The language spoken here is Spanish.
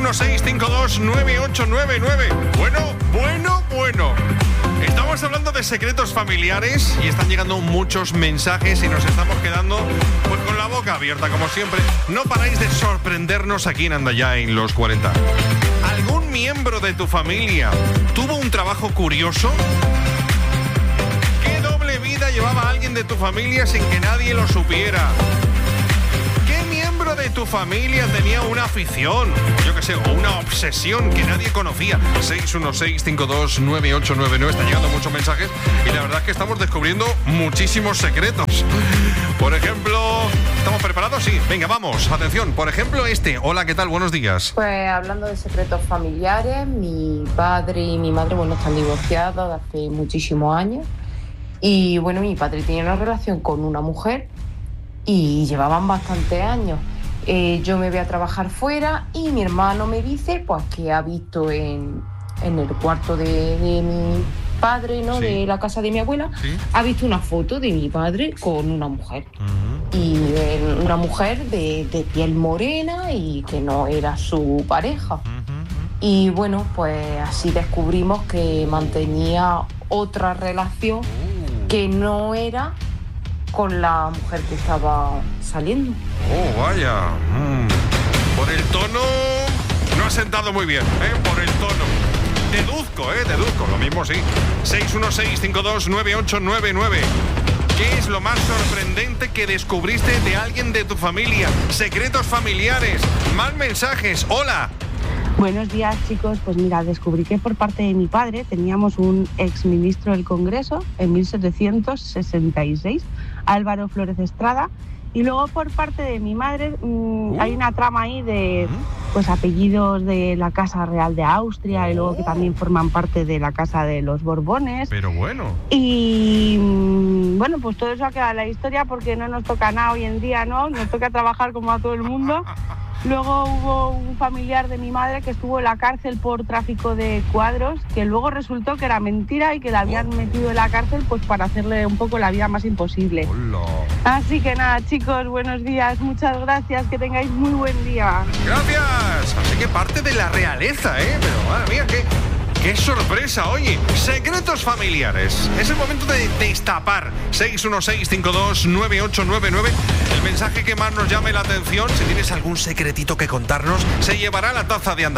616529899. Bueno. Estamos hablando de secretos familiares y están llegando muchos mensajes y nos estamos quedando pues con la boca abierta, como siempre. No paráis de sorprendernos aquí en Anda Ya en los 40. ¿Algún miembro de tu familia tuvo un trabajo curioso? ¿Qué doble vida llevaba alguien de tu familia sin que nadie lo supiera? ¿Qué miembro de tu familia tenía una afición, yo qué sé, o una obsesión que nadie conocía? 616529899. Están llegando muchos mensajes y la verdad es que estamos descubriendo muchísimos secretos. Por ejemplo, ¿estamos preparados? Sí, venga, vamos, atención. Por ejemplo, Hola, ¿qué tal? Buenos días. Pues hablando de secretos familiares, mi padre y mi madre, están divorciados hace muchísimos años. Y mi padre tenía una relación con una mujer y llevaban bastantes años. Yo me voy a trabajar fuera y mi hermano me dice pues que ha visto en el cuarto de mi padre, ¿no? Sí. De la casa de mi abuela, ¿sí? Ha visto una foto de mi padre con una mujer. Uh-huh. Y una mujer de piel morena y que no era su pareja. Uh-huh. Y pues así descubrimos que mantenía otra relación que no era con la mujer que estaba saliendo. Oh, vaya. Por el tono no ha sentado muy bien, por el tono. Deduzco, lo mismo sí. 616529899. ¿Qué es lo más sorprendente que descubriste de alguien de tu familia? Secretos familiares, más mensajes. Hola. Buenos días, chicos. Pues mira, descubrí que por parte de mi padre teníamos un exministro del Congreso en 1766, Álvaro Flores Estrada, y luego por parte de mi madre hay una trama ahí de apellidos de la Casa Real de Austria y luego que también forman parte de la Casa de los Borbones. Pero bueno. Y pues todo eso ha quedado en la historia porque no nos toca nada hoy en día, ¿no? Nos toca trabajar como a todo el mundo. Luego hubo un familiar de mi madre que estuvo en la cárcel por tráfico de cuadros, que luego resultó que era mentira y que la habían metido en la cárcel pues para hacerle un poco la vida más imposible. Hola. Así que nada, chicos, buenos días, muchas gracias, que tengáis muy buen día. Gracias. Así que parte de la realeza, pero madre mía, ¡qué sorpresa! Oye, secretos familiares. Es el momento de destapar. 616529899. El mensaje que más nos llame la atención, si tienes algún secretito que contarnos, se llevará la taza de Anda